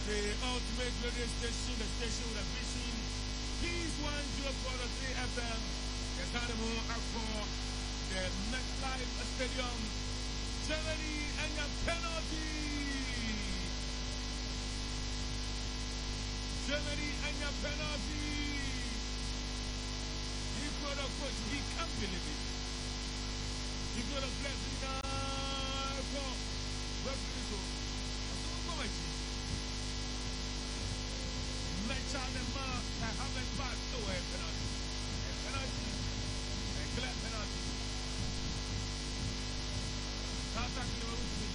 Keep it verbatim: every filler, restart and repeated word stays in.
The ultimate radio station, the station with a vision. Peace one zero four point three F M. The Dynamo Accra, the MetLife Stadium. Germany and your penalty. Germany and your penalty. He could have put, he can't believe it. He could have blessed it now for referee. Let's have them mark. I haven't passed away penalty. Penalty. A clear penalty. Contact